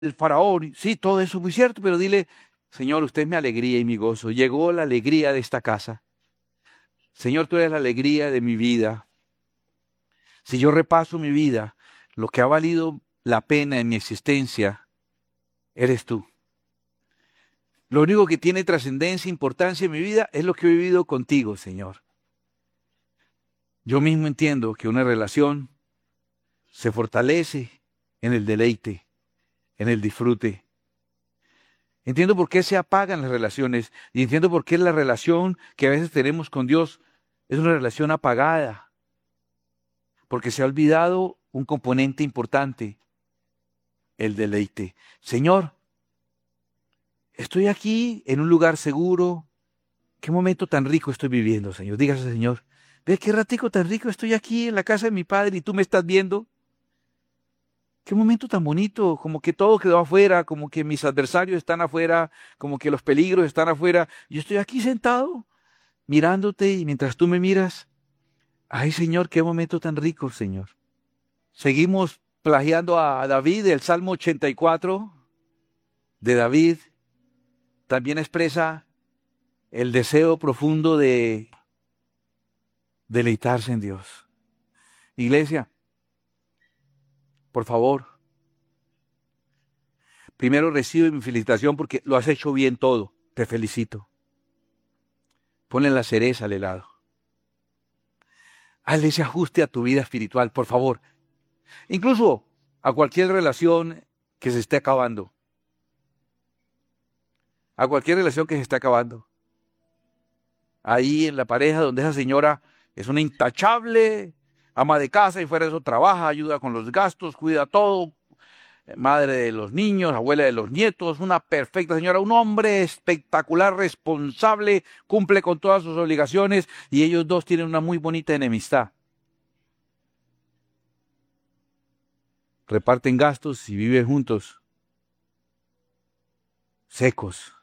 el faraón. Sí, todo eso es muy cierto, pero dile, Señor, usted es mi alegría y mi gozo. Llegó la alegría de esta casa. Señor, tú eres la alegría de mi vida. Si yo repaso mi vida, lo que ha valido la pena en mi existencia, eres tú. Lo único que tiene trascendencia e importancia en mi vida es lo que he vivido contigo, Señor. Yo mismo entiendo que una relación se fortalece en el deleite, en el disfrute. Entiendo por qué se apagan las relaciones y entiendo por qué la relación que a veces tenemos con Dios es una relación apagada, porque se ha olvidado un componente importante, el deleite. Señor, estoy aquí en un lugar seguro. Qué momento tan rico estoy viviendo, Señor. Dígase, Señor, ve qué ratico tan rico estoy aquí en la casa de mi Padre y tú me estás viendo. Qué momento tan bonito, como que todo quedó afuera, como que mis adversarios están afuera, como que los peligros están afuera. Yo estoy aquí sentado, mirándote y mientras tú me miras, ay, Señor, qué momento tan rico, Señor. Seguimos plagiando a David, el Salmo 84 de David también expresa el deseo profundo de deleitarse en Dios. Iglesia, por favor, primero recibe mi felicitación porque lo has hecho bien todo. Te felicito. Ponle la cereza al helado. Hazle ese ajuste a tu vida espiritual, por favor. Incluso a cualquier relación que se esté acabando. A cualquier relación que se esté acabando. Ahí en la pareja donde esa señora es una intachable ama de casa y fuera de eso trabaja, ayuda con los gastos, cuida todo, madre de los niños, abuela de los nietos, una perfecta señora, un hombre espectacular, responsable, cumple con todas sus obligaciones y ellos dos tienen una muy bonita enemistad. Reparten gastos y viven juntos, secos.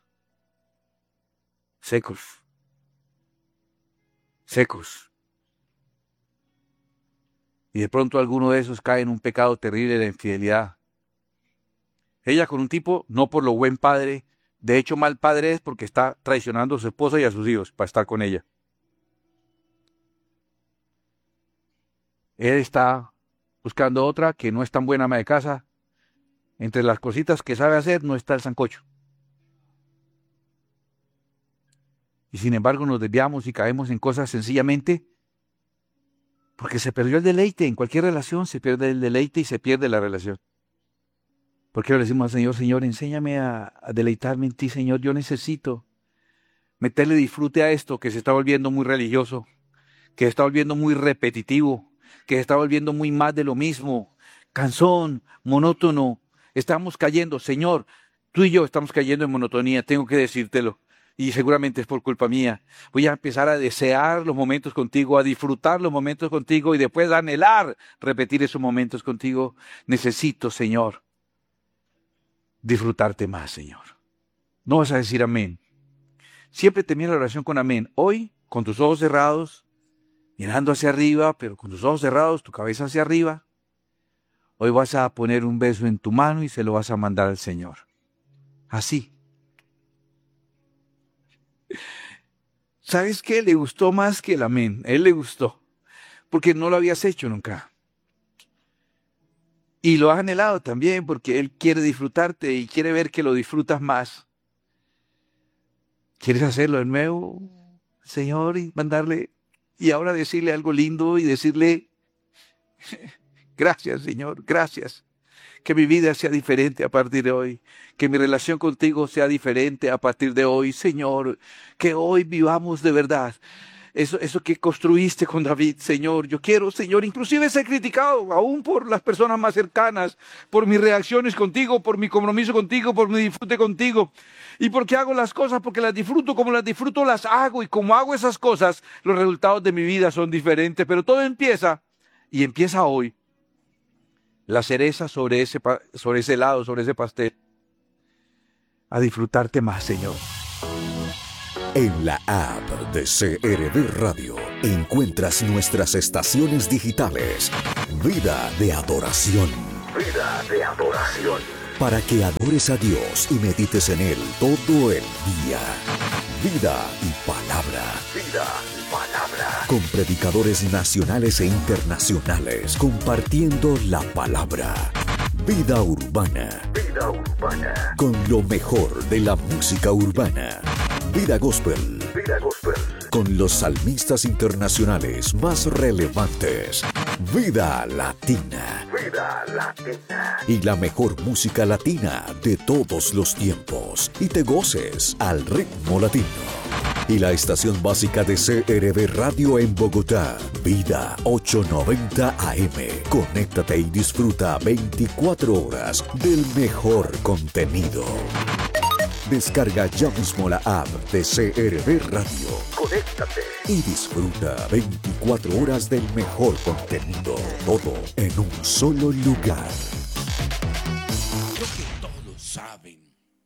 Y de pronto alguno de esos cae en un pecado terrible de infidelidad. Ella con un tipo, no por lo buen padre, de hecho mal padre es porque está traicionando a su esposa y a sus hijos para estar con ella. Él está buscando otra que no es tan buena ama de casa. Entre las cositas que sabe hacer no está el sancocho. Y sin embargo nos desviamos y caemos en cosas sencillamente porque se perdió el deleite. En cualquier relación se pierde el deleite y se pierde la relación. ¿Por qué le decimos al Señor, Señor, enséñame a deleitarme en ti, Señor? Yo necesito meterle disfrute a esto que se está volviendo muy religioso, que se está volviendo muy repetitivo, que se está volviendo muy más de lo mismo, cansón, monótono. Estamos cayendo, Señor, tú y yo estamos cayendo en monotonía, tengo que decírtelo. Y seguramente es por culpa mía. Voy a empezar a desear los momentos contigo, a disfrutar los momentos contigo y después a anhelar repetir esos momentos contigo. Necesito, Señor, disfrutarte más, Señor. No vas a decir amén. Siempre termina la oración con amén. Hoy, con tus ojos cerrados, mirando hacia arriba, pero con tus ojos cerrados, tu cabeza hacia arriba, hoy vas a poner un beso en tu mano y se lo vas a mandar al Señor. Así. ¿Sabes qué? Le gustó más que el amén. A él le gustó, porque no lo habías hecho nunca. Y lo has anhelado también, porque Él quiere disfrutarte y quiere ver que lo disfrutas más. ¿Quieres hacerlo de nuevo, Señor? Y mandarle, y ahora decirle algo lindo y decirle, gracias, Señor, gracias. Que mi vida sea diferente a partir de hoy. Que mi relación contigo sea diferente a partir de hoy, Señor. Que hoy vivamos de verdad. Eso que construiste con David, Señor. Yo quiero, Señor, inclusive ser criticado, aún por las personas más cercanas, por mis reacciones contigo, por mi compromiso contigo, por mi disfrute contigo. Y porque hago las cosas, porque las disfruto, como las disfruto, las hago. Y como hago esas cosas, los resultados de mi vida son diferentes. Pero todo empieza, y empieza hoy. La cereza sobre ese helado, sobre ese pastel. A disfrutarte más, Señor. En la app de CRB Radio encuentras nuestras estaciones digitales. Vida de adoración. Vida de adoración. para que adores a Dios y medites en Él todo el día. Vida y palabra. Vida y palabra. Con predicadores nacionales e internacionales compartiendo la palabra. Vida urbana. Vida urbana. Con lo mejor de la música urbana. Vida gospel. Vida gospel. Con los salmistas internacionales más relevantes. Vida latina. Vida latina. Y la mejor música latina de todos los tiempos. Y te goces al ritmo latino. Y la estación básica de CRB Radio en Bogotá, Vida 890 AM. Conéctate y disfruta 24 horas del mejor contenido. Descarga ya mismo la app de CRB Radio. Conéctate y disfruta 24 horas del mejor contenido. Todo en un solo lugar. Creo que todos saben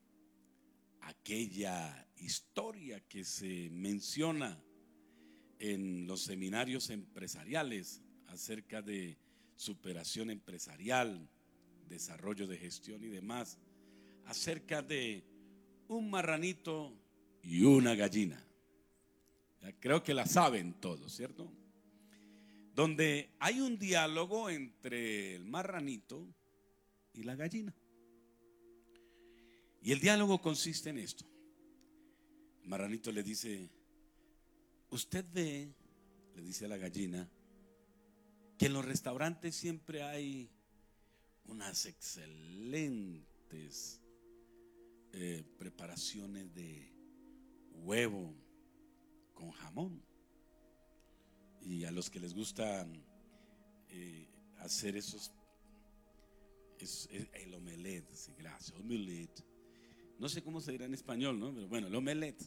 aquella historia que se menciona en los seminarios empresariales acerca de superación empresarial, desarrollo de gestión y demás, acerca de un marranito y una gallina. Ya creo que la saben todos, ¿cierto? Donde hay un diálogo entre el marranito y la gallina. Y el diálogo consiste en esto. El marranito le dice: usted ve, le dice a la gallina, que en los restaurantes siempre hay unas excelentes preparaciones de huevo con jamón. Y a los que les gusta hacer el omelette, sí, gracias, omelette. No sé cómo se dirá en español, ¿no? Pero bueno, el omelette.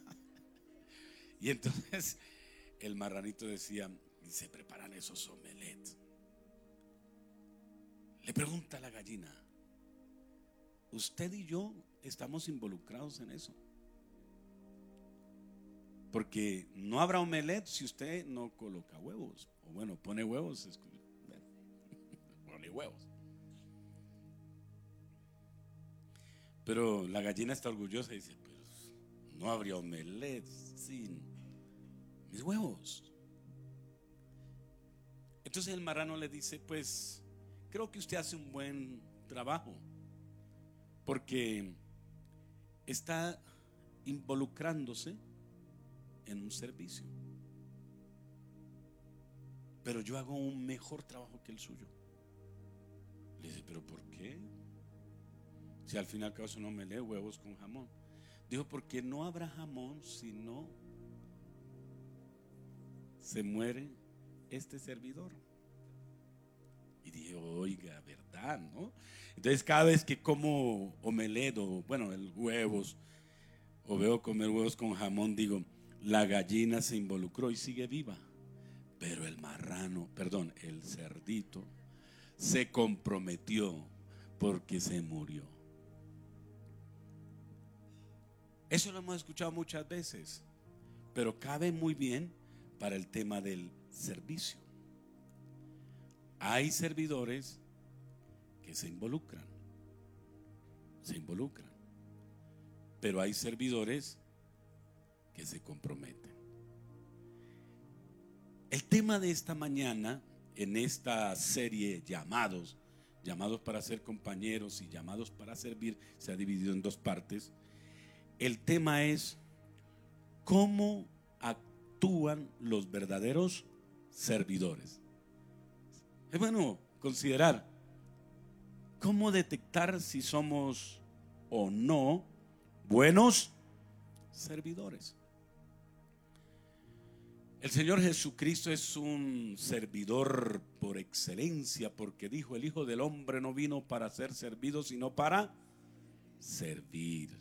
Y entonces el marranito decía: y se preparan esos omelettes. Le pregunta a la gallina: ¿usted y yo estamos involucrados en eso? Porque no habrá omelette si usted no coloca huevos. O bueno, pone huevos. Pone huevos. Pero la gallina está orgullosa y dice: pero no habría omelette sin mis huevos. Entonces el marrano le dice: pues creo que usted hace un buen trabajo, porque está involucrándose en un servicio. Pero yo hago un mejor trabajo que el suyo. Le dice: ¿pero por qué? Si al fin y al cabo no me lee huevos con jamón. Dijo: porque no habrá jamón si no se muere este servidor. Y dije: oiga, ¿verdad, no? Entonces cada vez que como omelette o bueno, huevos, o veo comer huevos con jamón, digo: la gallina se involucró y sigue viva, pero el cerdito se comprometió porque se murió. Eso lo hemos escuchado muchas veces, pero cabe muy bien para el tema del servicio. Hay servidores que se involucran, pero hay servidores que se comprometen. El tema de esta mañana, en esta serie llamados para ser compañeros y llamados para servir, se ha dividido en dos partes. El tema es: ¿cómo actúan los verdaderos servidores? Es bueno considerar cómo detectar si somos o no buenos servidores. El Señor Jesucristo es un servidor por excelencia, porque dijo: el Hijo del Hombre no vino para ser servido, sino para servir.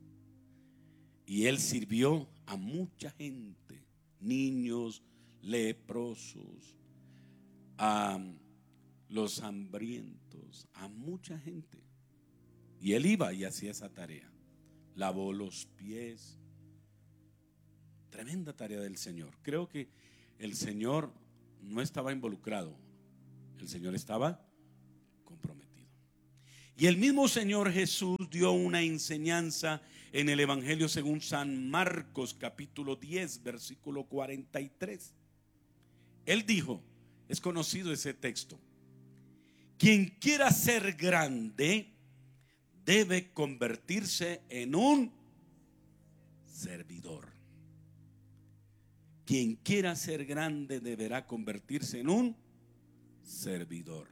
Y Él sirvió a mucha gente, niños, leprosos, a los hambrientos, a mucha gente. Y Él iba y hacía esa tarea. Lavó los pies. Tremenda tarea del Señor. Creo que el Señor no estaba involucrado, el Señor estaba comprometido. Y el mismo Señor Jesús dio una enseñanza en el Evangelio según San Marcos, capítulo 10, versículo 43. Él dijo, es conocido ese texto: quien quiera ser grande debe convertirse en un servidor. Quien quiera ser grande deberá convertirse en un servidor.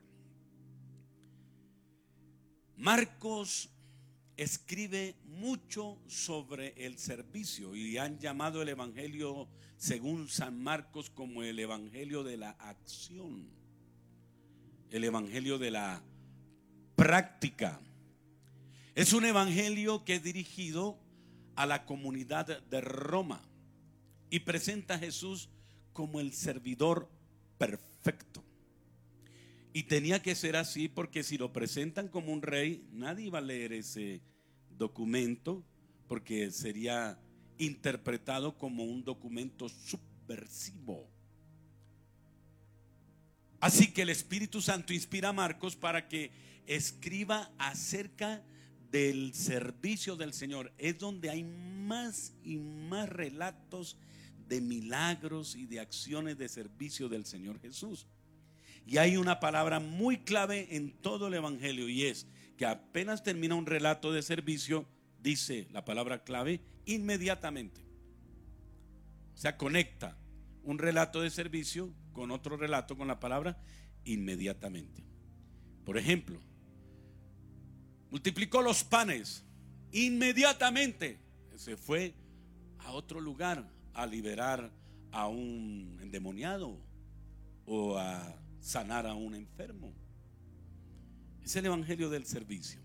Marcos escribe mucho sobre el servicio y han llamado el Evangelio según San Marcos como el Evangelio de la acción, el Evangelio de la práctica. Es un evangelio que es dirigido a la comunidad de Roma y presenta a Jesús como el servidor perfecto. Y tenía que ser así, porque si lo presentan como un rey, nadie iba a leer ese documento, porque sería interpretado como un documento subversivo. Así que el Espíritu Santo inspira a Marcos para que escriba acerca del servicio del Señor. Es donde hay más y más relatos de milagros y de acciones de servicio del Señor Jesús. Y hay una palabra muy clave en todo el Evangelio, y es que apenas termina un relato de servicio, dice la palabra clave: inmediatamente. O sea, conecta un relato de servicio con otro relato con la palabra inmediatamente. Por ejemplo, multiplicó los panes, inmediatamente se fue a otro lugar a liberar a un endemoniado o a sanar a un enfermo. Es el evangelio del servicio.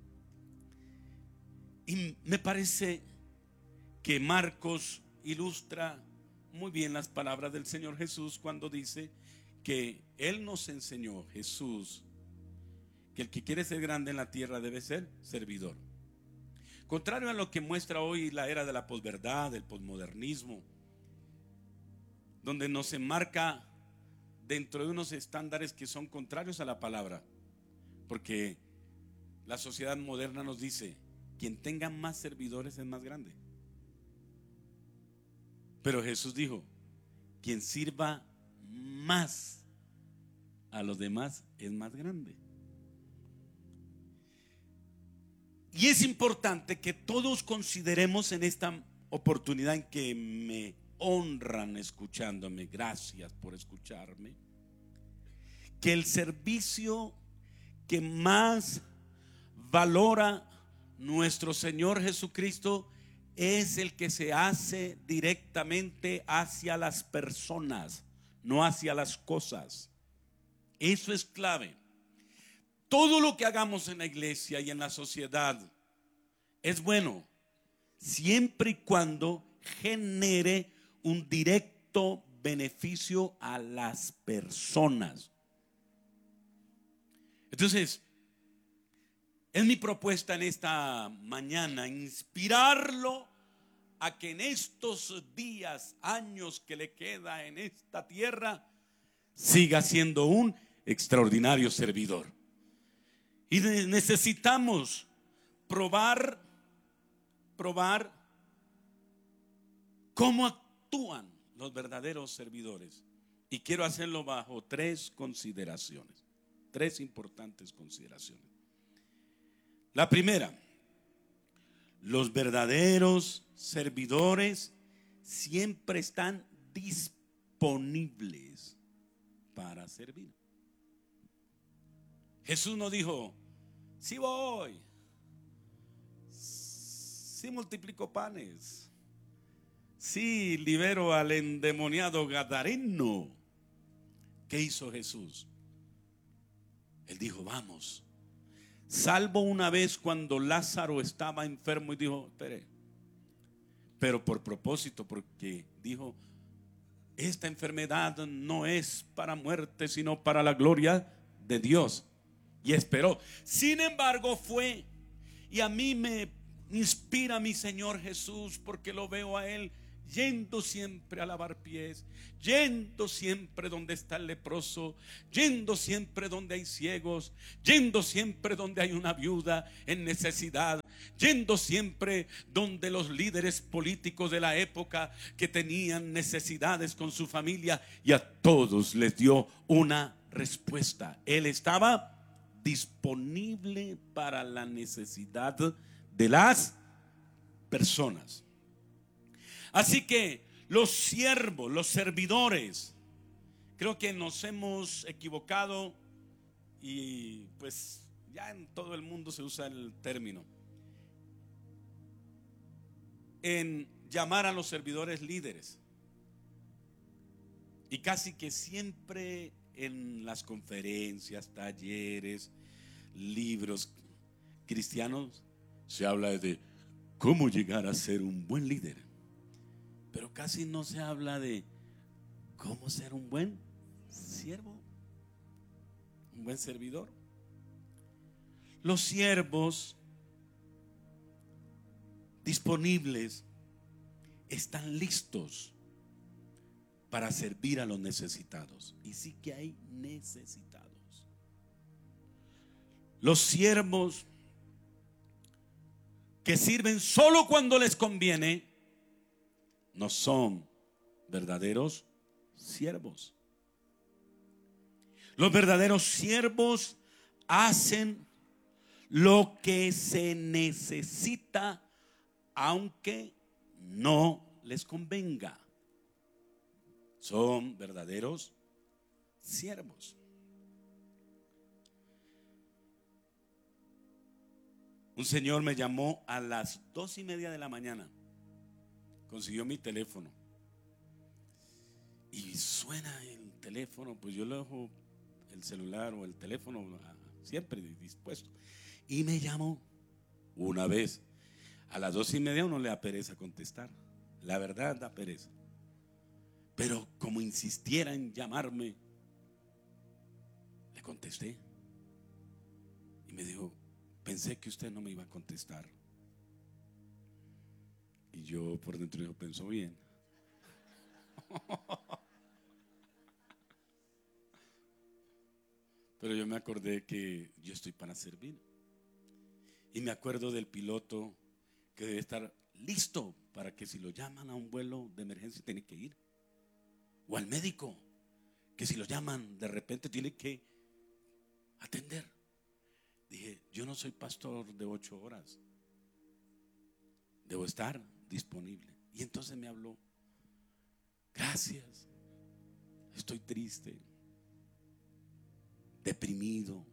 Y me parece que Marcos ilustra muy bien las palabras del Señor Jesús cuando dice que Él nos enseñó, Jesús, que el que quiere ser grande en la tierra debe ser servidor. Contrario a lo que muestra hoy la era de la posverdad, del posmodernismo, donde nos enmarca dentro de unos estándares que son contrarios a la palabra, porque la sociedad moderna nos dice: quien tenga más servidores es más grande. Pero Jesús dijo: quien sirva más a los demás es más grande. Y es importante que todos consideremos en esta oportunidad en que me honran escuchándome, gracias por escucharme, que el servicio que más valora nuestro Señor Jesucristo es el que se hace directamente hacia las personas, no hacia las cosas. Eso es clave. Todo lo que hagamos en la iglesia y en la sociedad es bueno, siempre y cuando genere un directo beneficio a las personas. Entonces, es mi propuesta en esta mañana inspirarlo a que en estos días, años que le queda en esta tierra, siga siendo un extraordinario servidor. Y necesitamos probar cómo actúan los verdaderos servidores. Y quiero hacerlo bajo tres consideraciones, tres importantes consideraciones. La primera: los verdaderos servidores siempre están disponibles para servir. Jesús no dijo: sí voy, sí multiplico panes, sí libero al endemoniado gadareno. ¿Qué hizo Jesús? Él dijo: vamos. Salvo una vez cuando Lázaro estaba enfermo y dijo: espere, pero por propósito, porque dijo: esta enfermedad no es para muerte, sino para la gloria de Dios. Y esperó. Sin embargo fue, y a mí me inspira mi Señor Jesús, porque lo veo a Él yendo siempre a lavar pies, yendo siempre donde está el leproso, yendo siempre donde hay ciegos, yendo siempre donde hay una viuda en necesidad, yendo siempre donde los líderes políticos de la época que tenían necesidades con su familia, y a todos les dio una respuesta. Él estaba disponible para la necesidad de las personas. Así que los siervos, los servidores, creo que nos hemos equivocado, y pues ya en todo el mundo se usa el término, en llamar a los servidores líderes. Y casi que siempre en las conferencias, talleres, libros cristianos se habla de cómo llegar a ser un buen líder, pero casi no se habla de cómo ser un buen siervo, un buen servidor. Los siervos disponibles están listos para servir a los necesitados. Y sí que hay necesitados. Los siervos que sirven solo cuando les conviene no son verdaderos siervos. Los verdaderos siervos hacen lo que se necesita aunque no les convenga. Son verdaderos siervos. Un señor me llamó a las 2:30 de la mañana. Consiguió mi teléfono y suena el teléfono. Pues yo le dejo el celular o el teléfono siempre dispuesto, y me llamó una vez. A las 2:30 uno le da pereza contestar, la verdad da pereza. Pero como insistiera en llamarme, le contesté. Y me dijo: pensé que usted no me iba a contestar. Y yo por dentro digo: pensó bien. Pero yo me acordé que yo estoy para servir. Y me acuerdo del piloto que debe estar listo para que si lo llaman a un vuelo de emergencia tiene que ir. O al médico, que si lo llaman de repente tiene que atender. Dije: yo no soy pastor de 8 horas, debo estar disponible. Y entonces me habló: gracias, estoy triste, deprimido,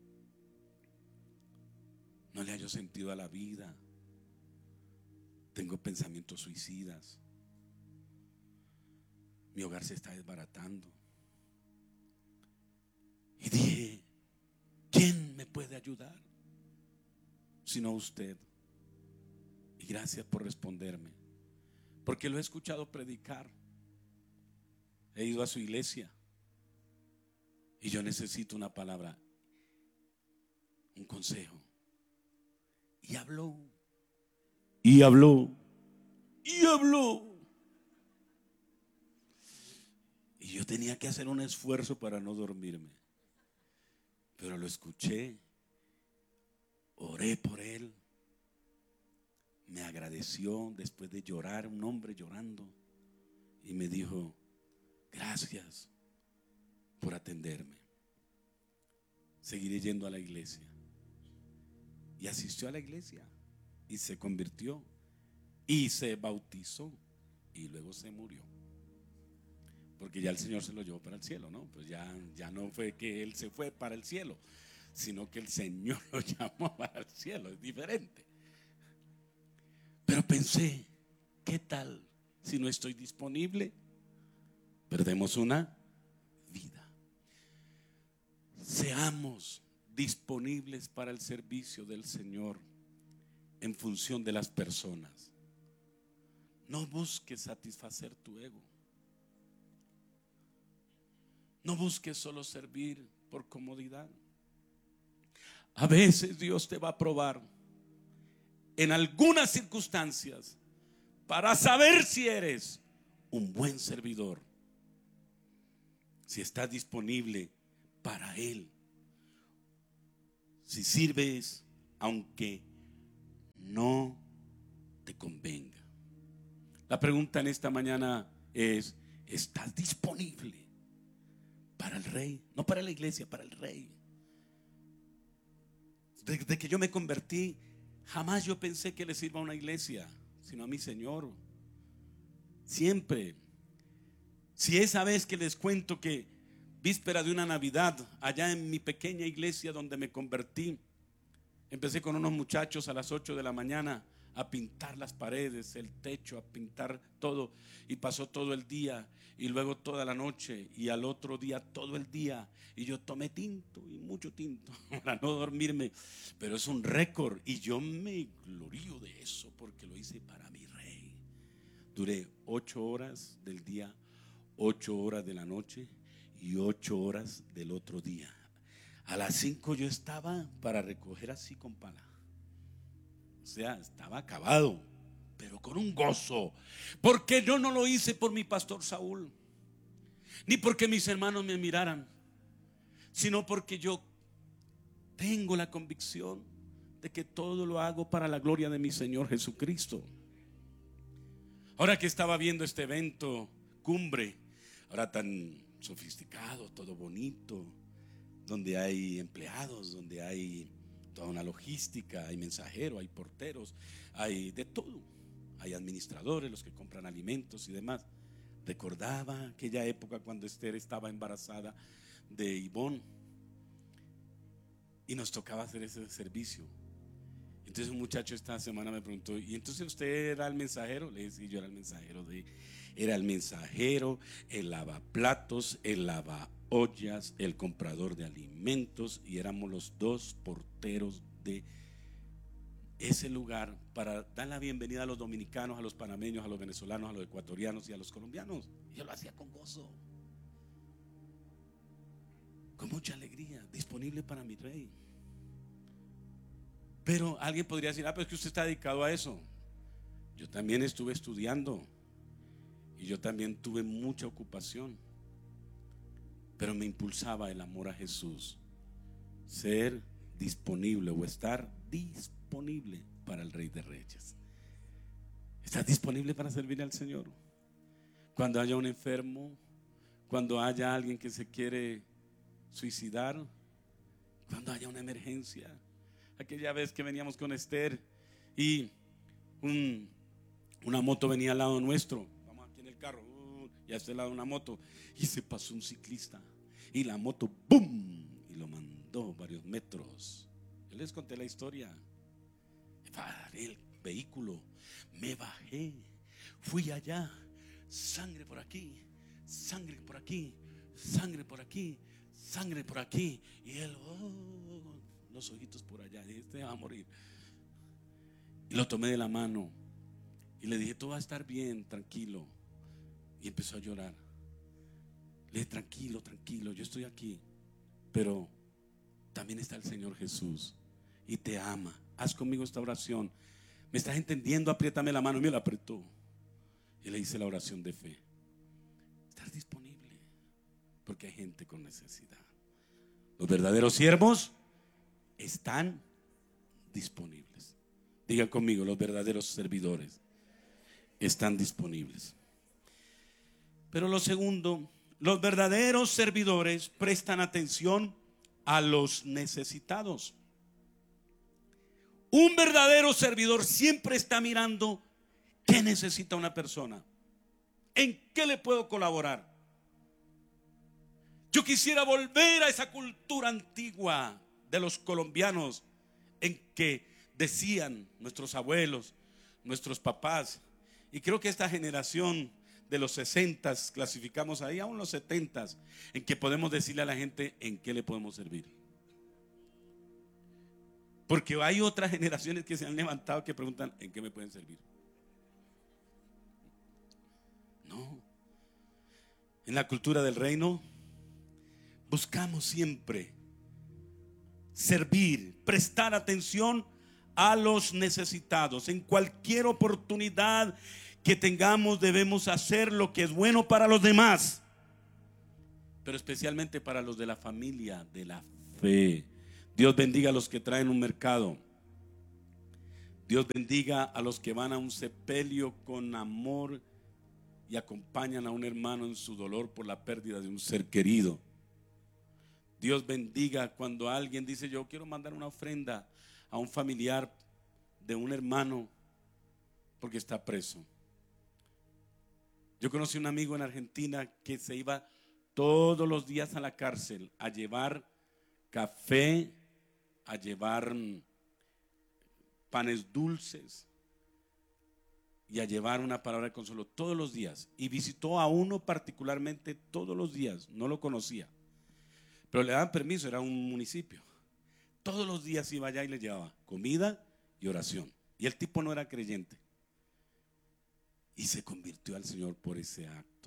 no le hallo sentido a la vida, tengo pensamientos suicidas, mi hogar se está desbaratando. Y dije: ¿quién me puede ayudar sino usted? Y gracias por responderme, porque lo he escuchado predicar, he ido a su iglesia, y yo necesito una palabra, un consejo. Y habló, y habló, y habló. Y yo tenía que hacer un esfuerzo para no dormirme, pero lo escuché, oré por él, me agradeció después de llorar, un hombre llorando, y me dijo: gracias por atenderme, seguiré yendo a la iglesia. Y asistió a la iglesia y se convirtió y se bautizó y luego se murió, porque ya el Señor se lo llevó para el cielo, ¿no? Pues ya no fue que él se fue para el cielo, sino que el Señor lo llamó para el cielo. Es diferente. Pero pensé: ¿qué tal si no estoy disponible? Perdemos una vida. Seamos disponibles para el servicio del Señor en función de las personas. No busques satisfacer tu ego. No busques solo servir por comodidad. A veces Dios te va a probar en algunas circunstancias para saber si eres un buen servidor, si estás disponible para Él, si sirves aunque no te convenga. La pregunta en esta mañana es: ¿estás disponible para el Rey? No para la iglesia, para el Rey. Desde que yo me convertí, jamás yo pensé que le sirva a una iglesia, sino a mi Señor. Siempre. Si esa vez que les cuento que víspera de una Navidad, allá en mi pequeña iglesia donde me convertí, empecé con unos muchachos a las 8 de la mañana a pintar las paredes, el techo, a pintar todo, y pasó todo el día y luego toda la noche y al otro día todo el día, y yo tomé tinto y mucho tinto para no dormirme, pero es un récord y yo me glorío de eso porque lo hice para mi Rey. Duré 8 horas del día, 8 horas de la noche y 8 horas del otro día. A las 5 yo estaba para recoger así con pala. O sea, estaba acabado, pero con un gozo, porque yo no lo hice por mi pastor Saúl, ni porque mis hermanos me miraran, sino porque yo tengo la convicción de que todo lo hago para la gloria de mi Señor Jesucristo. Ahora que estaba viendo este evento cumbre, ahora tan sofisticado, todo bonito, donde hay empleados, donde hay toda una logística, hay mensajeros, hay porteros, hay de todo, hay administradores, los que compran alimentos y demás. Recordaba aquella época cuando Esther estaba embarazada de Ivonne y nos tocaba hacer ese servicio. Entonces un muchacho esta semana me preguntó: ¿y entonces usted era el mensajero? Le dije: sí, yo era el mensajero era el mensajero, el lavaplatos, el lavaollas, el comprador de alimentos, y éramos los 2 porteros de ese lugar para dar la bienvenida a los dominicanos, a los panameños, a los venezolanos, a los ecuatorianos y a los colombianos. Y yo lo hacía con gozo, con mucha alegría, disponible para mi Rey. Pero alguien podría decir: pero es que usted está dedicado a eso. Yo también estuve estudiando y yo también tuve mucha ocupación, pero me impulsaba el amor a Jesús, ser disponible o estar disponible para el Rey de Reyes. ¿Estás disponible para servir al Señor? Cuando haya un enfermo, cuando haya alguien que se quiere suicidar, cuando haya una emergencia. Aquella vez que veníamos con Esther y una moto venía al lado nuestro, vamos aquí en el carro, y a este lado una moto, y se pasó un ciclista y la moto ¡bum! Y lo mandó varios metros. Yo les conté la historia. Paré el vehículo, me bajé, fui allá, sangre por aquí, sangre por aquí, sangre por aquí, sangre por aquí, y él los ojitos por allá, y este va a morir. Y lo tomé de la mano y le dije: todo va a estar bien, tranquilo. Y empezó a llorar. Le dije: tranquilo, tranquilo, yo estoy aquí, pero también está el Señor Jesús y te ama. Haz conmigo esta oración. ¿Me estás entendiendo? Apriétame la mano. Y me la apretó y le hice la oración de fe. Estar disponible, porque hay gente con necesidad. Los verdaderos siervos están disponibles. Digan conmigo: los verdaderos servidores están disponibles. Pero lo segundo, los verdaderos servidores prestan atención a los necesitados. Un verdadero servidor siempre está mirando qué necesita una persona, en qué le puedo colaborar. Yo quisiera volver a esa cultura antigua de los colombianos, en que decían nuestros abuelos, nuestros papás, y creo que esta generación de los 60s, clasificamos ahí aún los 70s, en que podemos decirle a la gente en qué le podemos servir. Porque hay otras generaciones que se han levantado que preguntan: ¿en qué me pueden servir? No. En la cultura del reino buscamos siempre servir, prestar atención a los necesitados. En cualquier oportunidad que tengamos, debemos hacer lo que es bueno para los demás, pero especialmente para los de la familia de la fe. Dios bendiga a los que traen un mercado. Dios bendiga a los que van a un sepelio con amor y acompañan a un hermano en su dolor por la pérdida de un ser querido. Dios bendiga cuando alguien dice: yo quiero mandar una ofrenda a un familiar de un hermano porque está preso. Yo conocí un amigo en Argentina que se iba todos los días a la cárcel a llevar café, a llevar panes dulces y a llevar una palabra de consuelo todos los días. Y visitó a uno particularmente todos los días. No lo conocía, pero le daban permiso, era un municipio. Todos los días iba allá y le llevaba comida y oración. Y el tipo no era creyente. Y se convirtió al Señor por ese acto.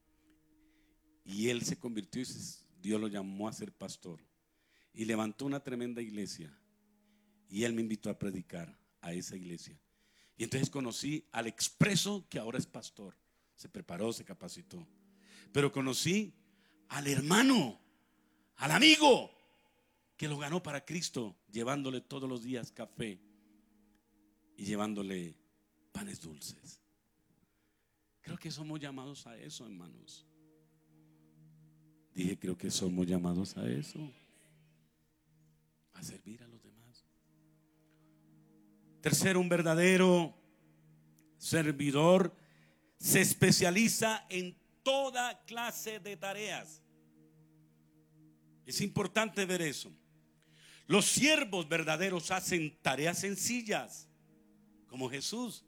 Y él se convirtió y Dios lo llamó a ser pastor. Y levantó una tremenda iglesia. Y él me invitó a predicar a esa iglesia. Y entonces conocí al expreso que ahora es pastor. Se preparó, se capacitó. Pero conocí al hermano, al amigo, que lo ganó para Cristo, llevándole todos los días café y llevándole panes dulces. Creo que somos llamados a eso, hermanos. Dije, creo que somos llamados a eso, a servir a los demás. Tercero, un verdadero servidor se especializa en toda clase de tareas. Es importante ver eso. Los siervos verdaderos hacen tareas sencillas, como Jesús.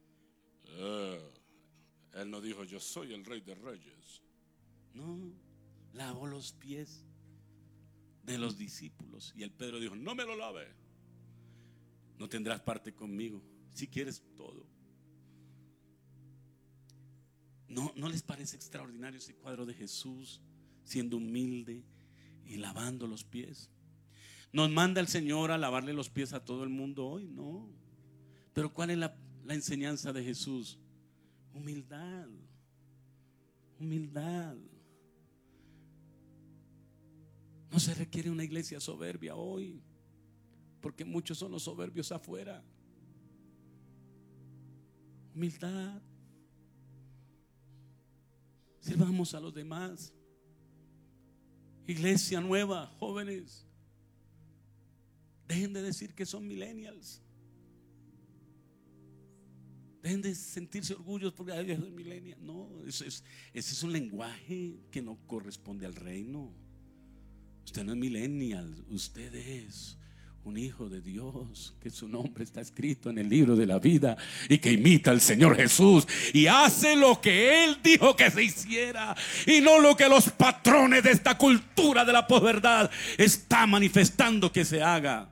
Él no dijo: yo soy el Rey de Reyes. No, lavó los pies de los discípulos. Y el Pedro dijo: no me lo lave, no tendrás parte conmigo. Si quieres todo. ¿No les parece extraordinario ese cuadro de Jesús siendo humilde y lavando los pies? ¿Nos manda el Señor a lavarle los pies a todo el mundo hoy? No. Pero ¿cuál es la enseñanza de Jesús? Humildad. Humildad. No se requiere una iglesia soberbia hoy, porque muchos son los soberbios afuera. Humildad. Sirvamos a los demás. Iglesia nueva, jóvenes, dejen de decir que son millennials. Dejen de sentirse orgullosos porque yo soy millennial. No, ese es un lenguaje que no corresponde al reino. Usted no es millennial, usted es un hijo de Dios, que su nombre está escrito en el libro de la vida y que imita al Señor Jesús y hace lo que Él dijo que se hiciera y no lo que los patrones de esta cultura de la posverdad está manifestando que se haga.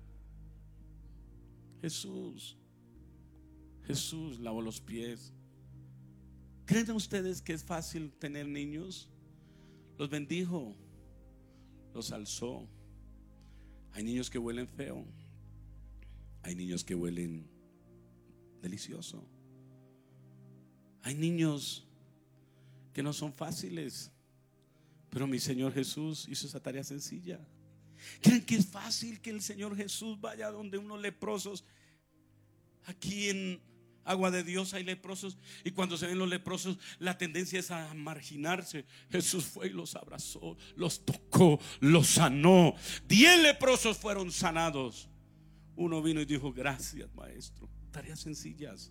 Jesús lavó los pies. ¿Creen ustedes que es fácil tener niños? Los bendijo, los alzó. Hay niños que huelen feo, hay niños que huelen delicioso, hay niños que no son fáciles, pero mi Señor Jesús hizo esa tarea sencilla. ¿Creen que es fácil que el Señor Jesús vaya donde unos leprosos? Aquí en Agua de Dios hay leprosos, y cuando se ven los leprosos la tendencia es a marginarse. Jesús fue y los abrazó, los tocó, los sanó. 10 leprosos fueron sanados. Uno vino y dijo: gracias, maestro. Tareas sencillas.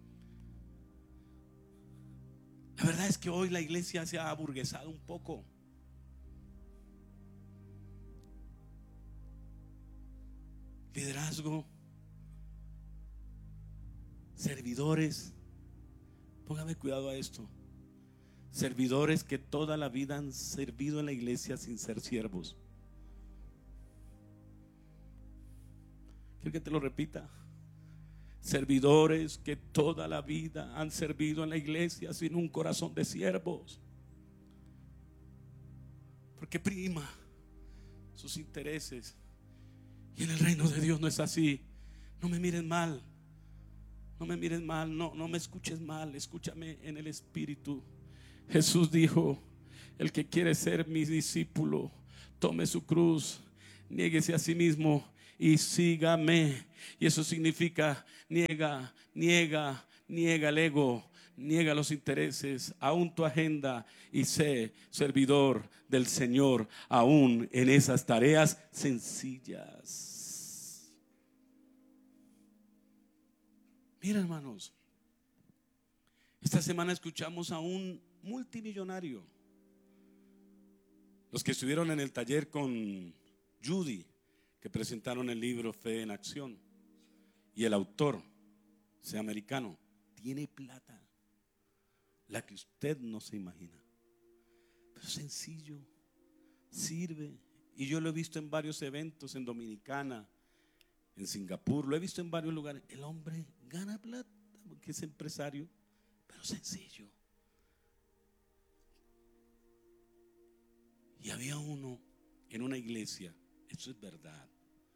La verdad es que hoy la iglesia se ha aburguesado un poco. Liderazgo, servidores, póngame cuidado a esto. Servidores que toda la vida han servido en la iglesia sin ser siervos. ¿Quiero que te lo repita? Servidores que toda la vida han servido en la iglesia sin un corazón de siervos, porque prima sus intereses. Y en el reino de Dios no es así. No me miren mal, No me mires mal, no me escuches mal, escúchame en el espíritu. Jesús dijo: el que quiere ser mi discípulo, tome su cruz, niéguese a sí mismo y sígame. Y eso significa niega el ego, niega los intereses, aún tu agenda, y sé servidor del Señor, aún en esas tareas sencillas. Mira, hermanos, esta semana escuchamos a un multimillonario. Los que estuvieron en el taller con Judy, que presentaron el libro Fe en Acción, y el autor, sea americano, tiene plata, la que usted no se imagina, pero sencillo, sirve. Y yo lo he visto en varios eventos, en Dominicana, en Singapur, lo he visto en varios lugares. El hombre gana plata porque es empresario, pero sencillo. Y había uno en una iglesia, eso es verdad,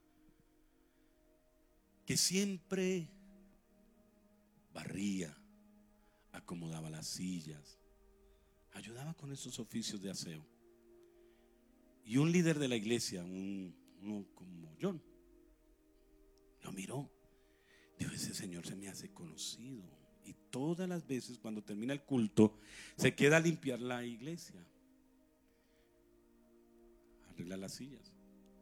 que siempre barría, acomodaba las sillas, ayudaba con esos oficios de aseo. Y un líder de la iglesia, uno como John, lo miró, dijo: ese señor se me hace conocido. Y todas las veces cuando termina el culto se queda a limpiar la iglesia, arreglar las sillas.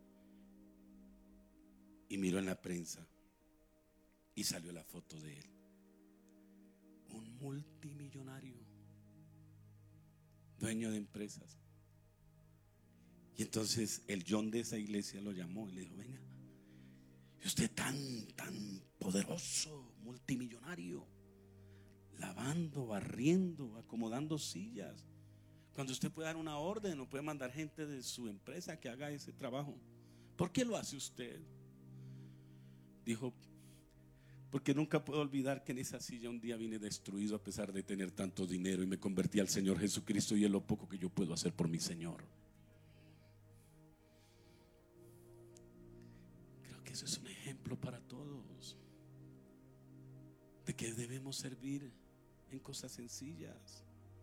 Y miró en la prensa y salió la foto de él, un multimillonario, dueño de empresas. Y entonces el John de esa iglesia lo llamó y le dijo: venga, y usted tan poderoso, multimillonario, lavando, barriendo, acomodando sillas, cuando usted puede dar una orden o puede mandar gente de su empresa que haga ese trabajo, ¿por qué lo hace usted? Dijo: porque nunca puedo olvidar que en esa silla un día vine destruido a pesar de tener tanto dinero, y me convertí al Señor Jesucristo, y es lo poco que yo puedo hacer por mi Señor. Creo que eso es un ejemplo para todos de que debemos servir en cosas sencillas.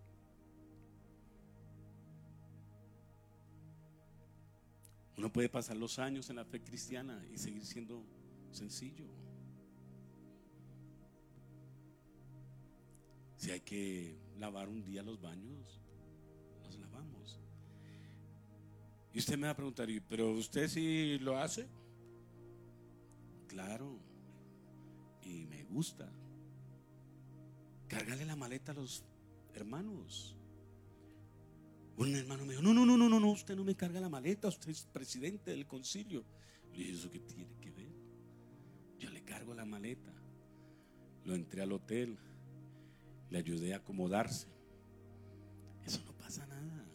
Uno puede pasar los años en la fe cristiana y seguir siendo sencillo. Si hay que lavar un día los baños, los lavamos. Y usted me va a preguntar: ¿pero usted sí lo hace? Claro, y me gusta. Cárgale la maleta a los hermanos. Un hermano me dijo: no, usted no me carga la maleta, usted es presidente del concilio. Le dije: ¿eso qué tiene que ver? Yo le cargo la maleta. Lo entré al hotel, le ayudé a acomodarse. Eso no pasa nada.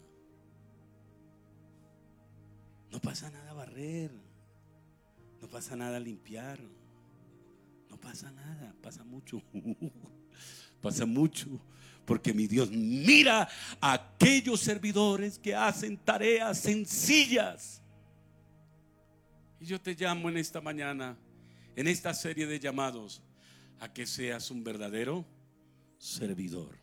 No pasa nada barrer, no pasa nada limpiar, no pasa nada, pasa mucho. Pasa mucho, porque mi Dios mira a aquellos servidores que hacen tareas sencillas. Y yo te llamo en esta mañana, en esta serie de llamados, a que seas un verdadero servidor.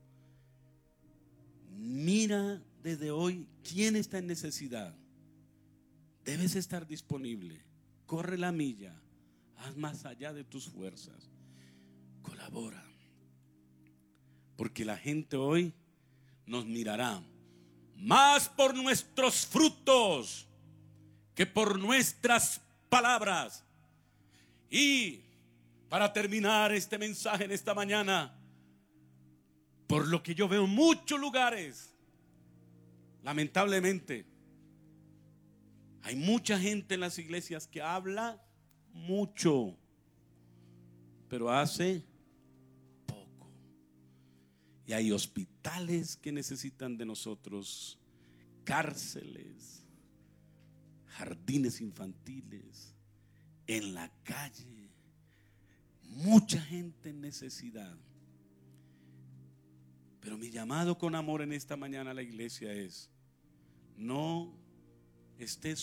Mira desde hoy quién está en necesidad. Debes estar disponible. Corre la milla, haz más allá de tus fuerzas, colabora. Porque la gente hoy nos mirará más por nuestros frutos que por nuestras palabras. Y para terminar este mensaje en esta mañana, por lo que yo veo en muchos lugares, lamentablemente, hay mucha gente en las iglesias que habla mucho, pero hace poco. Y hay hospitales que necesitan de nosotros, cárceles, jardines infantiles, en la calle, mucha gente en necesidad. Pero mi llamado con amor en esta mañana a la iglesia es: no estés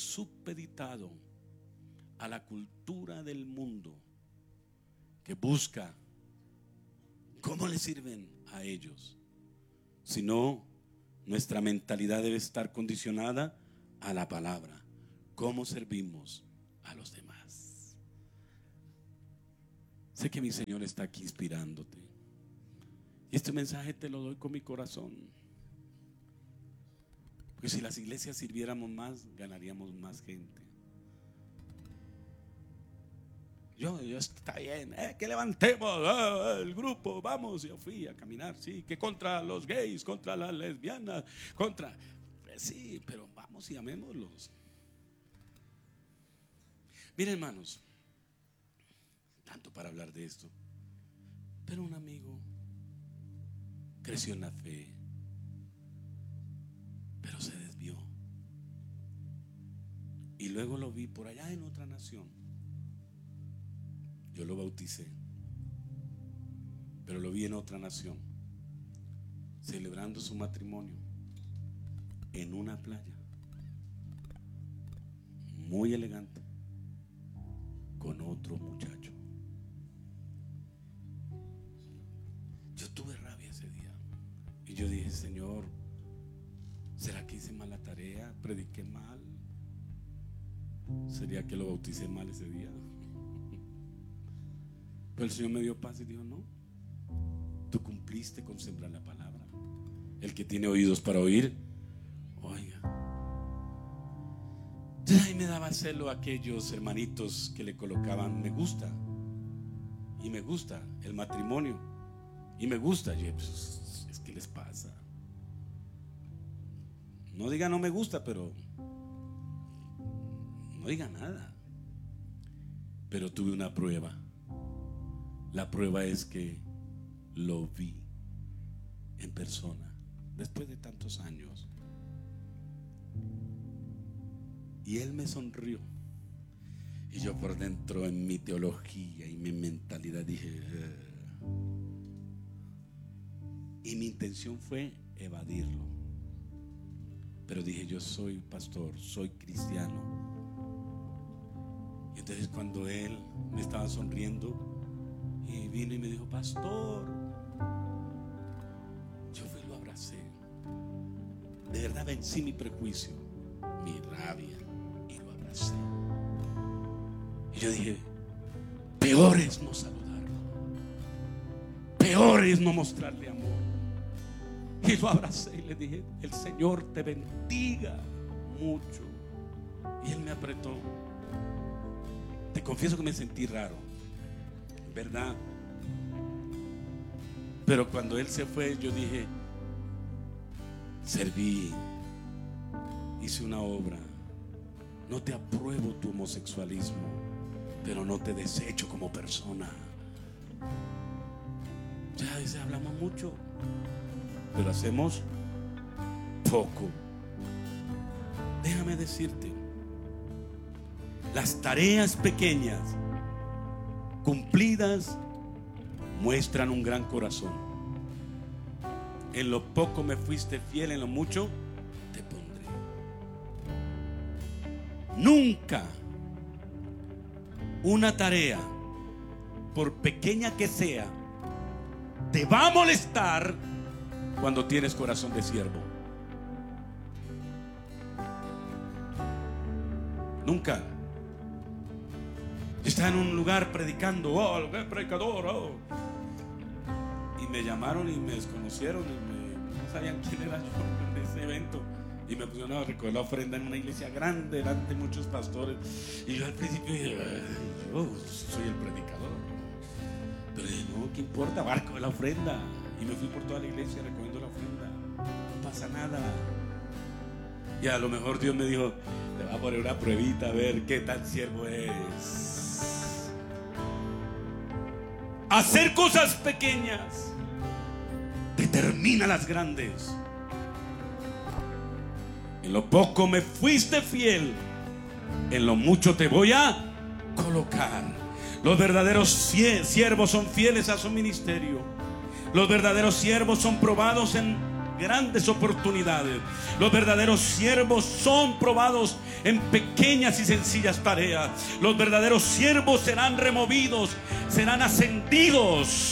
supeditado a la cultura del mundo que busca ¿Cómo le sirven a ellos? Si no, nuestra mentalidad debe estar condicionada a la palabra. ¿Cómo servimos a los demás? Sé que mi Señor está aquí inspirándote. Y este mensaje te lo doy con mi corazón. Porque si las iglesias sirviéramos más, ganaríamos más gente. Yo está bien, que levantemos el grupo, vamos. Yo fui a caminar, sí, que contra los gays, contra las lesbianas, sí, pero vamos y amémoslos. Miren, hermanos, tanto para hablar de esto, pero un amigo creció en la fe, pero se desvió. Y luego lo vi por allá en otra nación. Yo lo bauticé, pero lo vi en otra nación, celebrando su matrimonio en una playa, muy elegante, con otro muchacho. Yo tuve rabia ese día y yo dije: Señor, ¿será que hice mal la tarea? ¿Prediqué mal? ¿Sería que lo bauticé mal ese día? Pero el Señor me dio paz y dijo: no, tú cumpliste con sembrar la palabra. El que tiene oídos para oír, oiga. Entonces ahí me daba celo a aquellos hermanitos que le colocaban me gusta, y me gusta el matrimonio, y me gusta. Yo, pues, es que les pasa. No diga no me gusta, pero no diga nada. Pero tuve una prueba. La prueba es que lo vi en persona después de tantos años. Y él me sonrió. Y yo por dentro, en mi teología y mi mentalidad, dije y mi intención fue evadirlo. Pero dije: yo soy pastor, soy cristiano. Y entonces cuando él me estaba sonriendo y vino y me dijo: pastor, yo fui y lo abracé. De verdad vencí mi prejuicio, mi rabia, y lo abracé. Y yo dije: peor es no saludarlo, peor es no mostrarle amor. Y lo abracé y le dije: el Señor te bendiga mucho. Y él me apretó. Te confieso que me sentí raro, ¿verdad? Pero cuando él se fue, yo dije: serví, hice una obra. No te apruebo tu homosexualismo, pero no te desecho como persona. Ya a veces hablamos mucho, pero hacemos poco. Déjame decirte, las tareas pequeñas cumplidas muestran un gran corazón. En lo poco me fuiste fiel, en lo mucho te pondré. Nunca una tarea, por pequeña que sea, te va a molestar cuando tienes corazón de siervo. Nunca. Estaba en un lugar predicando, el predicador, y me llamaron y me desconocieron y no sabían quién era yo en ese evento, y me pusieron a recoger la ofrenda en una iglesia grande delante de muchos pastores. Y yo al principio dije: yo soy el predicador. Pero dije: no, ¿qué importa? Barco de la ofrenda. Y me fui por toda la iglesia recogiendo la ofrenda. No pasa nada. Y a lo mejor Dios me dijo: te va a poner una pruebita a ver qué tan siervo es. Hacer cosas pequeñas determina las grandes. En lo poco me fuiste fiel, en lo mucho te voy a colocar. Los verdaderos siervos son fieles a su ministerio. Los verdaderos siervos son probados en grandes oportunidades. Los verdaderos siervos son probados en pequeñas y sencillas tareas. Los verdaderos siervos serán removidos, serán ascendidos.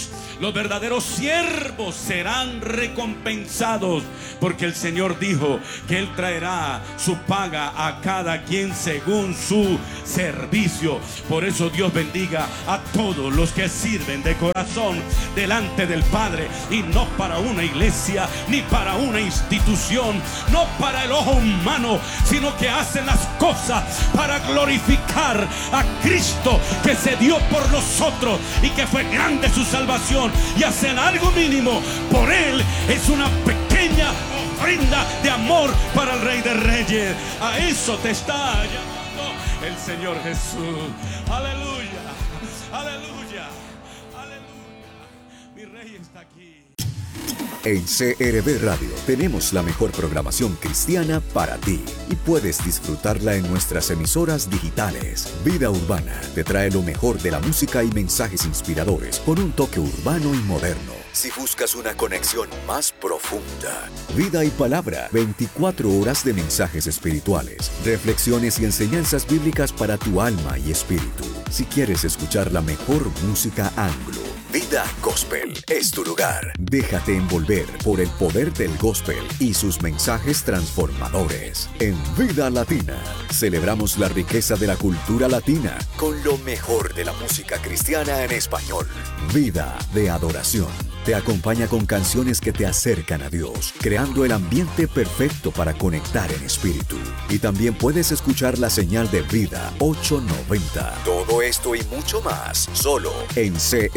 Los verdaderos siervos serán recompensados, porque el Señor dijo que Él traerá su paga a cada quien según su servicio. Por eso Dios bendiga a todos los que sirven de corazón delante del Padre, y no para una iglesia ni para una institución, no para el ojo humano, sino que hacen las cosas para glorificar a Cristo, que se dio por nosotros y que fue grande su salvación, y hacen algo mínimo por Él. Es una pequeña ofrenda de amor para el Rey de Reyes. A eso te está llamando el Señor Jesús. Aleluya, aleluya, aleluya. Mi Rey está aquí. En CRB Radio tenemos la mejor programación cristiana para ti y puedes disfrutarla en nuestras emisoras digitales. Vida Urbana te trae lo mejor de la música y mensajes inspiradores con un toque urbano y moderno. Si buscas una conexión más profunda, Vida y Palabra, 24 horas de mensajes espirituales, reflexiones y enseñanzas bíblicas para tu alma y espíritu. Si quieres escuchar la mejor música anglo, Vida Gospel es tu lugar. Déjate envolver por el poder del gospel y sus mensajes transformadores. En Vida Latina, celebramos la riqueza de la cultura latina con lo mejor de la música cristiana en español. Vida de Adoración te acompaña con canciones que te acercan a Dios, creando el ambiente perfecto para conectar en espíritu. Y también puedes escuchar la señal de Vida 890. Todo esto y mucho más, solo en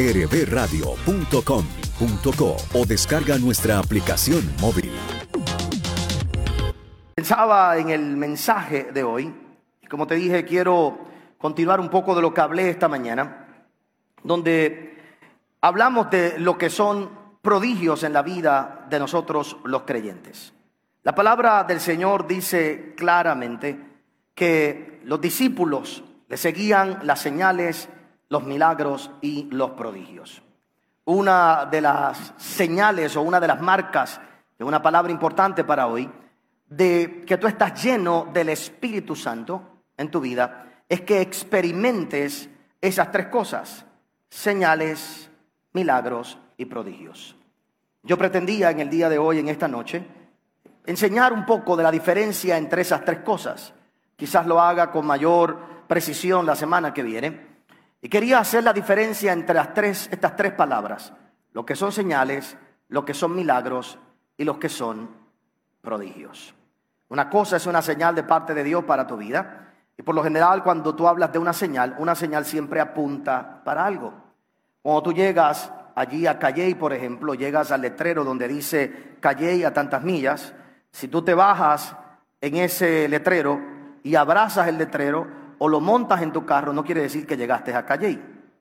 crbradio.com.co o descarga nuestra aplicación móvil. Pensaba en el mensaje de hoy, y como te dije, quiero continuar un poco de lo que hablé esta mañana, donde hablamos de lo que son prodigios en la vida de nosotros los creyentes. La palabra del Señor dice claramente que los discípulos le seguían las señales, los milagros y los prodigios. Una de las señales o una de las marcas, de una palabra importante para hoy, de que tú estás lleno del Espíritu Santo en tu vida, es que experimentes esas tres cosas: señales, milagros y prodigios. Yo pretendía en el día de hoy, en esta noche, enseñar un poco de la diferencia entre esas tres cosas. Quizás lo haga con mayor precisión la semana que viene. Y quería hacer la diferencia entre estas tres palabras: lo que son señales, lo que son milagros y los que son prodigios. Una cosa es una señal de parte de Dios para tu vida. Y por lo general, cuando tú hablas de una señal siempre apunta para algo. Cuando tú llegas allí a Calley, por ejemplo, llegas al letrero donde dice Calley a tantas millas. Si tú te bajas en ese letrero y abrazas el letrero o lo montas en tu carro, no quiere decir que llegaste a Calley.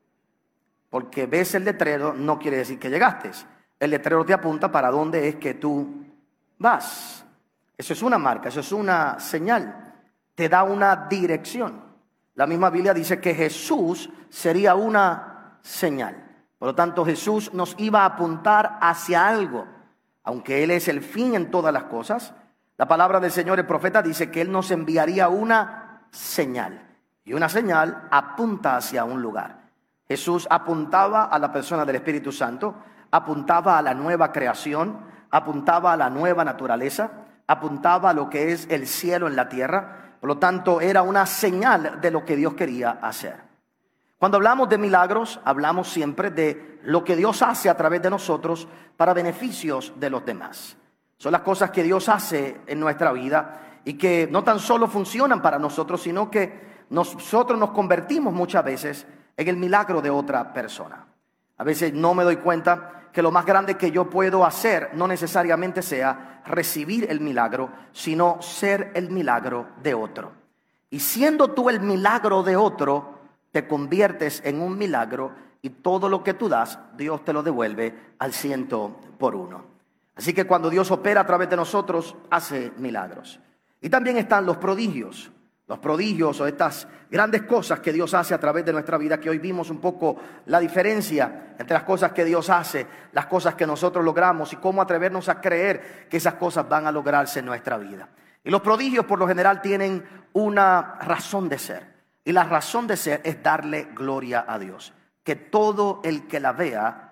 Porque ves el letrero no quiere decir que llegaste. El letrero te apunta para dónde es que tú vas. Eso es una marca, eso es una señal. Te da una dirección. La misma Biblia dice que Jesús sería una señal. Por lo tanto, Jesús nos iba a apuntar hacia algo. Aunque Él es el fin en todas las cosas, la palabra del Señor, el profeta, dice que Él nos enviaría una señal. Y una señal apunta hacia un lugar. Jesús apuntaba a la persona del Espíritu Santo, apuntaba a la nueva creación, apuntaba a la nueva naturaleza, apuntaba a lo que es el cielo en la tierra. Por lo tanto, era una señal de lo que Dios quería hacer. Cuando hablamos de milagros, hablamos siempre de lo que Dios hace a través de nosotros para beneficios de los demás. Son las cosas que Dios hace en nuestra vida y que no tan solo funcionan para nosotros, sino que nosotros nos convertimos muchas veces en el milagro de otra persona. A veces no me doy cuenta que lo más grande que yo puedo hacer no necesariamente sea recibir el milagro, sino ser el milagro de otro. Y siendo tú el milagro de otro, te conviertes en un milagro y todo lo que tú das, Dios te lo devuelve al 100%. Así que cuando Dios opera a través de nosotros, hace milagros. Y también están los prodigios. Los prodigios o estas grandes cosas que Dios hace a través de nuestra vida, que hoy vimos un poco la diferencia entre las cosas que Dios hace, las cosas que nosotros logramos y cómo atrevernos a creer que esas cosas van a lograrse en nuestra vida. Y los prodigios por lo general tienen una razón de ser. Y la razón de ser es darle gloria a Dios. Que todo el que la vea,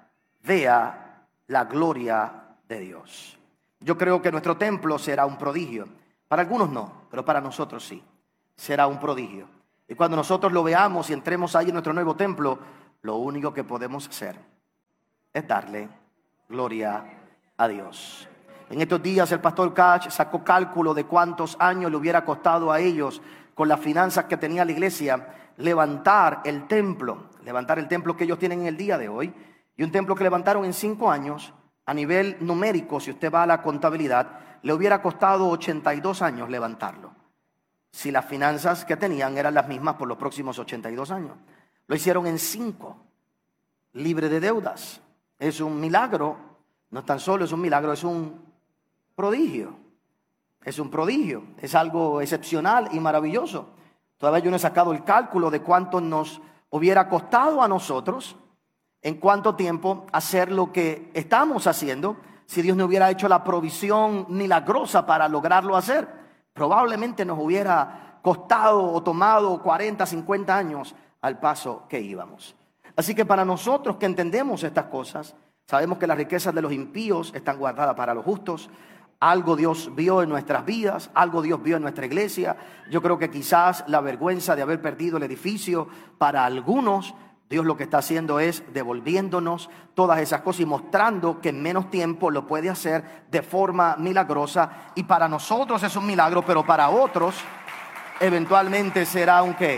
vea la gloria de Dios. Yo creo que nuestro templo será un prodigio. Para algunos no, pero para nosotros sí. Será un prodigio. Y cuando nosotros lo veamos y entremos ahí en nuestro nuevo templo, lo único que podemos hacer es darle gloria a Dios. En estos días el pastor Cash sacó cálculo de cuántos años le hubiera costado a ellos, con las finanzas que tenía la iglesia, levantar el templo que ellos tienen en el día de hoy. Y un templo que levantaron en 5 años, a nivel numérico, si usted va a la contabilidad, le hubiera costado 82 años levantarlo, si las finanzas que tenían eran las mismas por los próximos 82 años. Lo hicieron en 5, libre de deudas. Es un milagro, no tan solo es un milagro, es un prodigio. Es un prodigio, es algo excepcional y maravilloso. Todavía yo no he sacado el cálculo de cuánto nos hubiera costado a nosotros, en cuánto tiempo hacer lo que estamos haciendo, si Dios no hubiera hecho la provisión milagrosa para lograrlo hacer. Probablemente nos hubiera costado o tomado 40, 50 años al paso que íbamos. Así que para nosotros que entendemos estas cosas, sabemos que las riquezas de los impíos están guardadas para los justos. Algo Dios vio en nuestras vidas, algo Dios vio en nuestra iglesia. Yo creo que quizás la vergüenza de haber perdido el edificio, para algunos, Dios lo que está haciendo es devolviéndonos todas esas cosas y mostrando que en menos tiempo lo puede hacer de forma milagrosa. Y para nosotros es un milagro, pero para otros eventualmente será un ¿qué?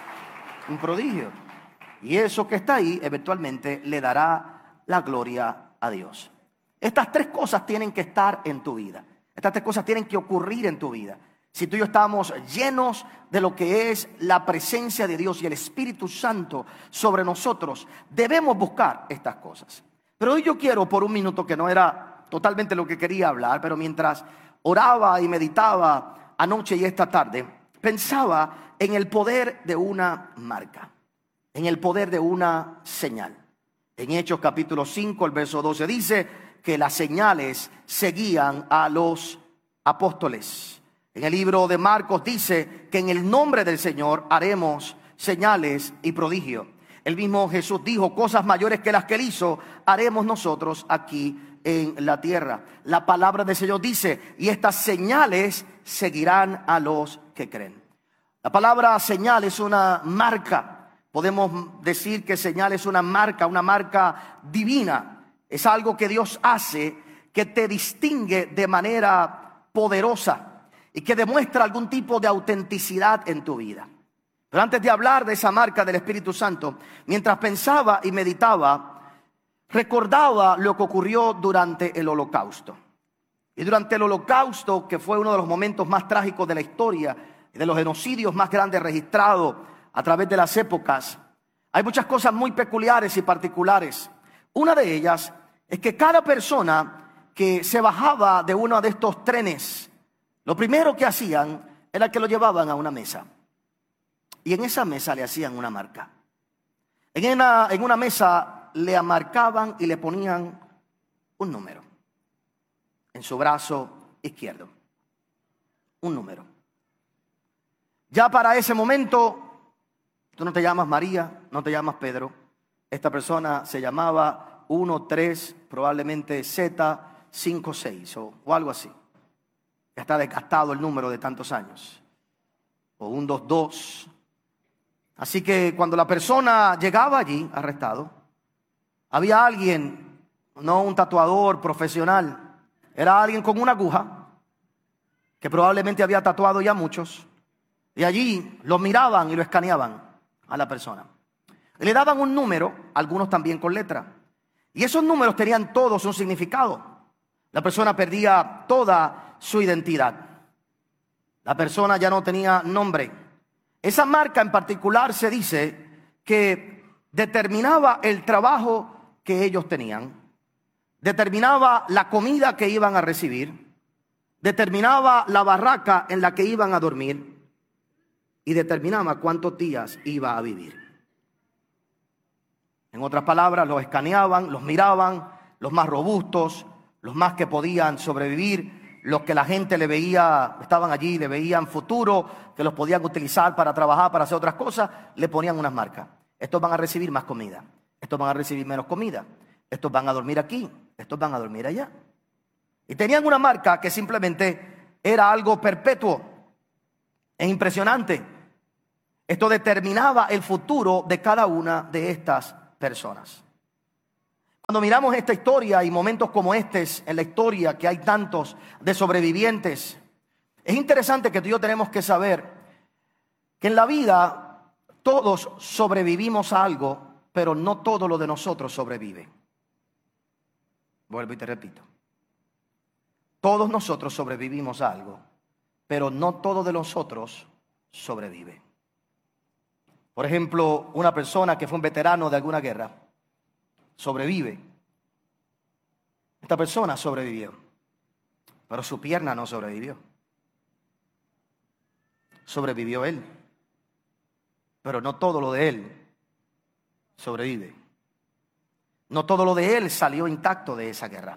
Un prodigio. Y eso que está ahí eventualmente le dará la gloria a Dios. Estas 3 cosas tienen que estar en tu vida. Estas 3 cosas tienen que ocurrir en tu vida. Si tú y yo estamos llenos de lo que es la presencia de Dios y el Espíritu Santo sobre nosotros, debemos buscar estas cosas. Pero hoy yo quiero, por un minuto, que no era totalmente lo que quería hablar, pero mientras oraba y meditaba anoche y esta tarde, pensaba en el poder de una marca, en el poder de una señal. En Hechos capítulo 5, el verso 12 dice que las señales seguían a los apóstoles. En el libro de Marcos dice que en el nombre del Señor haremos señales y prodigios. El mismo Jesús dijo: cosas mayores que las que él hizo haremos nosotros aquí en la tierra. La palabra del Señor dice: y estas señales seguirán a los que creen. La palabra señal es una marca. Podemos decir que señal es una marca divina. Es algo que Dios hace que te distingue de manera poderosa y que demuestra algún tipo de autenticidad en tu vida. Pero antes de hablar de esa marca del Espíritu Santo, mientras pensaba y meditaba, recordaba lo que ocurrió durante el Holocausto. Y durante el Holocausto, que fue uno de los momentos más trágicos de la historia y de los genocidios más grandes registrados a través de las épocas, hay muchas cosas muy peculiares y particulares. Una de ellas es que cada persona que se bajaba de uno de estos trenes, lo primero que hacían era que lo llevaban a una mesa. Y en esa mesa le hacían una marca. En una mesa le marcaban y le ponían un número en su brazo izquierdo. Un número. Ya para ese momento, tú no te llamas María, no te llamas Pedro. Esta persona se llamaba 1-3, probablemente Z56 o algo así. Ya está desgastado el número de tantos años. O 1-2-2. Así que cuando la persona llegaba allí, arrestado, había alguien, no un tatuador profesional, era alguien con una aguja, que probablemente había tatuado ya muchos, y allí lo miraban y lo escaneaban a la persona. Y le daban un número, algunos también con letra. Y esos números tenían todos un significado. La persona perdía toda su identidad. La persona ya no tenía nombre. Esa marca en particular se dice que determinaba el trabajo que ellos tenían, determinaba la comida que iban a recibir, determinaba la barraca en la que iban a dormir y determinaba cuántos días iba a vivir. En otras palabras, los escaneaban, los miraban, los más robustos, los más que podían sobrevivir, los que la gente le veía, estaban allí, le veían futuro, que los podían utilizar para trabajar, para hacer otras cosas, le ponían unas marcas. Estos van a recibir más comida, estos van a recibir menos comida. estos van a dormir aquí, estos van a dormir allá. Y tenían una marca que simplemente era algo perpetuo. Es impresionante. Esto determinaba el futuro de cada una de estas personas. Cuando miramos esta historia y momentos como estos en la historia, que hay tantos de sobrevivientes, es interesante que tú y yo tenemos que saber que en la vida todos sobrevivimos a algo, pero no todo lo de nosotros sobrevive. Vuelvo y te repito. Todos nosotros sobrevivimos a algo, pero no todo de nosotros sobrevive. Por ejemplo, una persona que fue un veterano de alguna guerra sobrevive. Esta persona sobrevivió, pero su pierna no sobrevivió. Sobrevivió él, pero no todo lo de él sobrevive. No todo lo de él salió intacto de esa guerra.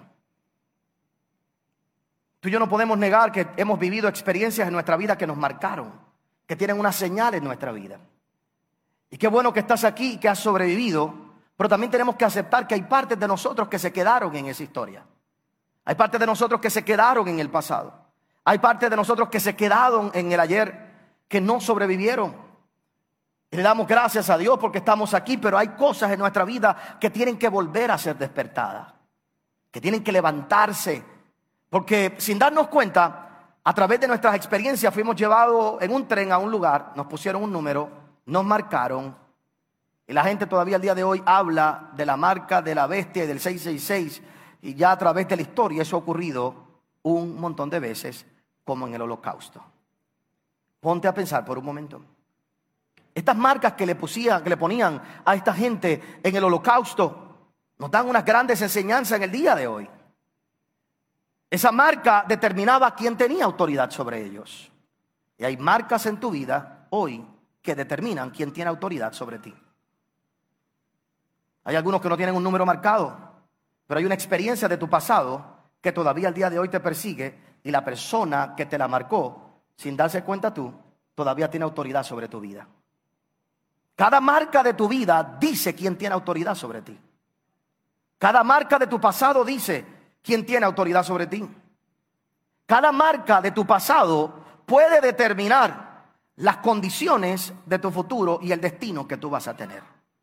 Tú y yo no podemos negar que hemos vivido experiencias en nuestra vida que nos marcaron, que tienen una señal en nuestra vida. Y qué bueno que estás aquí y que has sobrevivido, pero también tenemos que aceptar que hay partes de nosotros que se quedaron en esa historia. Hay partes de nosotros que se quedaron en el pasado. Hay partes de nosotros que se quedaron en el ayer, que no sobrevivieron. Y le damos gracias a Dios porque estamos aquí, pero hay cosas en nuestra vida que tienen que volver a ser despertadas, que tienen que levantarse, porque sin darnos cuenta, a través de nuestras experiencias fuimos llevados en un tren a un lugar, nos pusieron un número, nos marcaron, y la gente todavía al día de hoy habla de la marca de la bestia y del 666, y ya a través de la historia eso ha ocurrido un montón de veces, como en el Holocausto. Ponte a pensar por un momento. Estas marcas que le ponían a esta gente en el Holocausto nos dan unas grandes enseñanzas en el día de hoy. Esa marca determinaba quién tenía autoridad sobre ellos. Y hay marcas en tu vida hoy que determinan quién tiene autoridad sobre ti. Hay algunos que no tienen un número marcado, pero hay una experiencia de tu pasado que todavía al día de hoy te persigue, y la persona que te la marcó, sin darse cuenta tú, todavía tiene autoridad sobre tu vida. Cada marca de tu vida dice quién tiene autoridad sobre ti. Cada marca de tu pasado dice quién tiene autoridad sobre ti. Cada marca de tu pasado puede determinar las condiciones de tu futuro y el destino que tú vas a tener.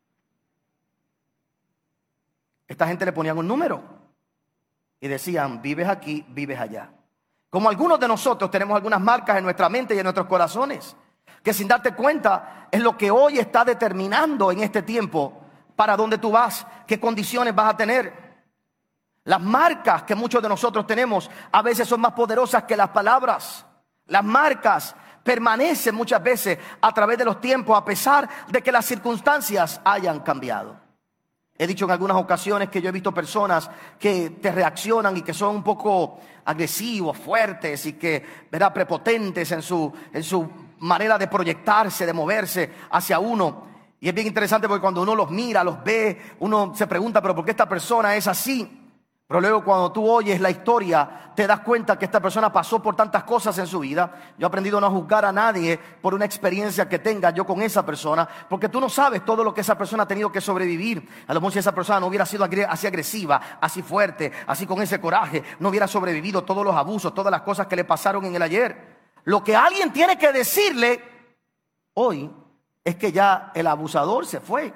Esta gente le ponían un número y decían, vives aquí, vives allá. Como algunos de nosotros tenemos algunas marcas en nuestra mente y en nuestros corazones, que sin darte cuenta es lo que hoy está determinando en este tiempo para dónde tú vas, qué condiciones vas a tener. Las marcas que muchos de nosotros tenemos a veces son más poderosas que las palabras. Las marcas permanecen muchas veces a través de los tiempos, a pesar de que las circunstancias hayan cambiado. He dicho en algunas ocasiones que yo he visto personas que te reaccionan y que son un poco agresivos, fuertes y que, ¿verdad?, prepotentes en su manera de proyectarse, de moverse hacia uno. Y es bien interesante porque cuando uno los mira, los ve, uno se pregunta, ¿pero por qué esta persona es así? Pero luego cuando tú oyes la historia, te das cuenta que esta persona pasó por tantas cosas en su vida. Yo he aprendido a no juzgar a nadie por una experiencia que tenga yo con esa persona, porque tú no sabes todo lo que esa persona ha tenido que sobrevivir. A lo mejor si esa persona no hubiera sido así agresiva, así fuerte, así con ese coraje, no hubiera sobrevivido todos los abusos, todas las cosas que le pasaron en el ayer. Lo que alguien tiene que decirle hoy es que ya el abusador se fue,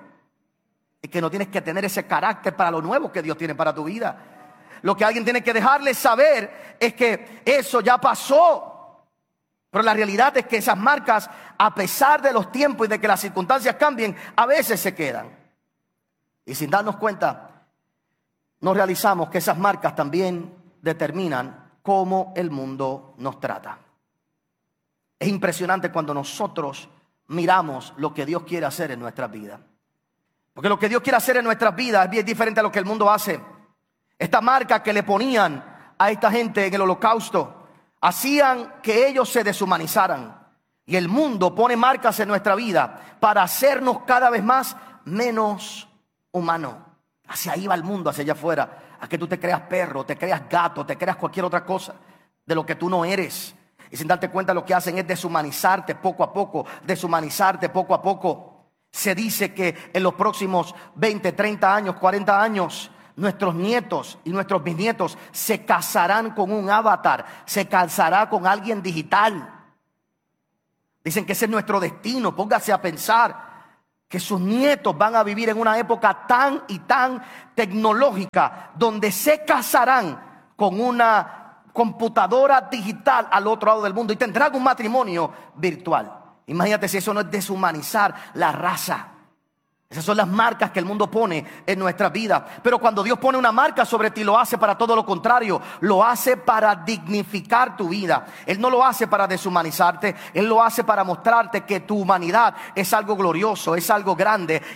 y que no tienes que tener ese carácter para lo nuevo que Dios tiene para tu vida. Lo que alguien tiene que dejarle saber es que eso ya pasó. Pero la realidad es que esas marcas, a pesar de los tiempos y de que las circunstancias cambien, a veces se quedan. Y sin darnos cuenta, nos realizamos que esas marcas también determinan cómo el mundo nos trata. Es impresionante cuando nosotros miramos lo que Dios quiere hacer en nuestras vidas. Porque lo que Dios quiere hacer en nuestras vidas es bien diferente a lo que el mundo hace. Esta marca que le ponían a esta gente en el Holocausto hacían que ellos se deshumanizaran. Y el mundo pone marcas en nuestra vida para hacernos cada vez más menos humanos. Hacia ahí va el mundo, hacia allá afuera. A que tú te creas perro, te creas gato, te creas cualquier otra cosa de lo que tú no eres. Y sin darte cuenta lo que hacen es deshumanizarte poco a poco, deshumanizarte poco a poco. Se dice que en los próximos 20, 30 años, 40 años nuestros nietos y nuestros bisnietos se casarán con un avatar, se casará con alguien digital. Dicen que ese es nuestro destino. Póngase a pensar que sus nietos van a vivir en una época tan y tan tecnológica, donde se casarán con una computadora digital al otro lado del mundo y tendrán un matrimonio virtual. Imagínate si eso no es deshumanizar la raza. Esas son las marcas que el mundo pone en nuestra vida. Pero cuando Dios pone una marca sobre ti, lo hace para todo lo contrario. Lo hace para dignificar tu vida. Él no lo hace para deshumanizarte. Él lo hace para mostrarte que tu humanidad es algo glorioso, es algo grande